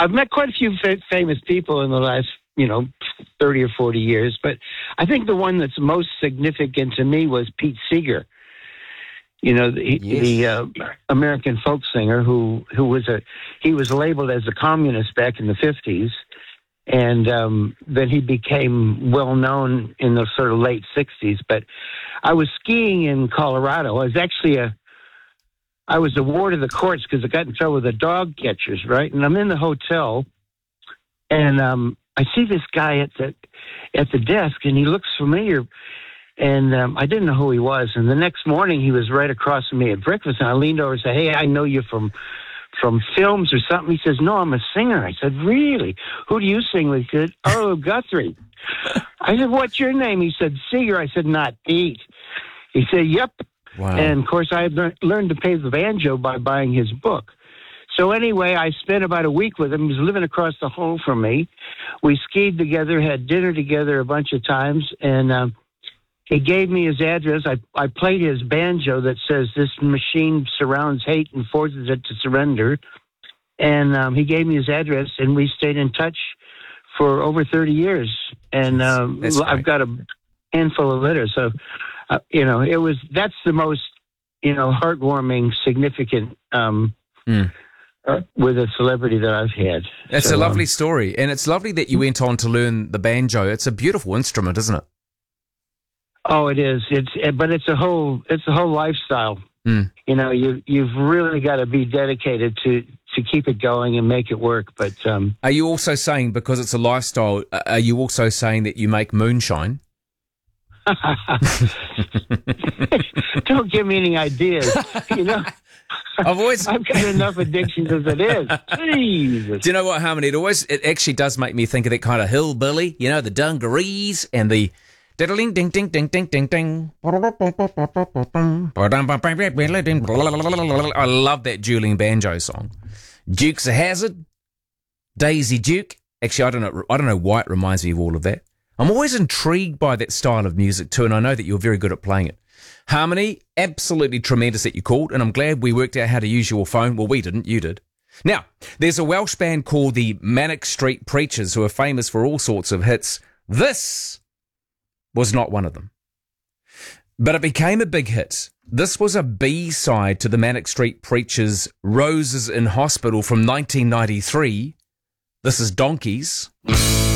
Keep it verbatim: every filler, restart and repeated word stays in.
I've met quite a few fa- famous people in the last, you know, thirty or forty years, but I think the one that's most significant to me was Pete Seeger. You know, the, Yes. the uh, American folk singer who who was a he was labeled as a communist back in the fifties, and um, then he became well known in the sort of late sixties. But I was skiing in Colorado. I was actually a I was a ward of the courts because I got in trouble with the dog catchers, right? And I'm in the hotel, and um, I see this guy at the at the desk, and he looks familiar. And um, I didn't know who he was. And the next morning, he was right across from me at breakfast. And I leaned over and said, "Hey, I know you from from films or something." He says, "No, I'm a singer." I said, "Really? Who do you sing with?" He said, "Oh, Guthrie." I said, "What's your name?" He said, "Seeger." I said, "Not Pete." He said, "Yep." Wow. And, of course, I had lear- learned to play the banjo by buying his book. So anyway, I spent about a week with him. He was living across the hall from me. We skied together, had dinner together a bunch of times, and um, he gave me his address. I, I played his banjo that says, "This machine surrounds hate and forces it to surrender." And um, he gave me his address, and we stayed in touch for over thirty years. And um, That's I've great. got a handful of letters. So, uh, you know, it was that's the most, you know, heartwarming, significant um, Mm. uh, with a celebrity that I've had. It's So, a lovely um, story, and it's lovely that you went on to learn the banjo. It's a beautiful instrument, isn't it? Oh, it is. It's but it's a whole it's a whole lifestyle. Mm. You know, you you've really got to be dedicated to to keep it going and make it work. But um, Are you also saying, because it's a lifestyle, uh, are you also saying that you make moonshine? don't give me any ideas. You know, I've always. I've got enough addictions as it is. Jesus. Do you know what, Harmony? It always, it actually does make me think of that kind of hillbilly, you know, the dungarees and the diddling ding ding ding ding ding ding. I love that dueling banjo song. Duke's a Hazard, Daisy Duke. Actually, I don't know. I don't know why it reminds me of all of that. I'm always intrigued by that style of music too, and I know that you're very good at playing it. Harmony, absolutely tremendous that you called, and I'm glad we worked out how to use your phone. Well, we didn't, you did. Now, there's a Welsh band called the Manic Street Preachers who are famous for all sorts of hits. This was not one of them. But it became a big hit. This was a B-side to the Manic Street Preachers' Roses in Hospital from nineteen ninety-three. This is Donkeys.